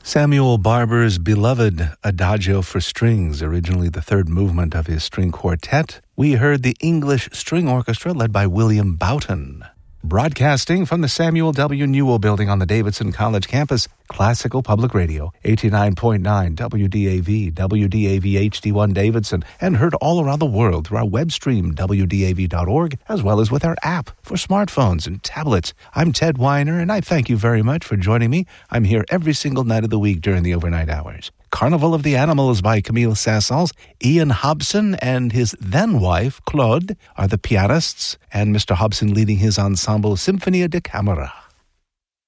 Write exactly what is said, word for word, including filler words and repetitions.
Samuel Barber's beloved Adagio for Strings, originally the third movement of his string quartet. We heard the English String Orchestra led by William Boughton. Broadcasting from the Samuel W. Newell Building on the Davidson College campus, Classical Public Radio, eighty-nine point nine W D A V, W D A V H D one Davidson, and heard all around the world through our web stream, W D A V dot org, as well as with our app for smartphones and tablets. I'm Ted Weiner, and I thank you very much for joining me. I'm here every single night of the week during the overnight hours. Carnival of the Animals by Camille Saint-Saëns. Ian Hobson and his then-wife, Claude, are the pianists, and Mister Hobson leading his ensemble Symphonia de Camera.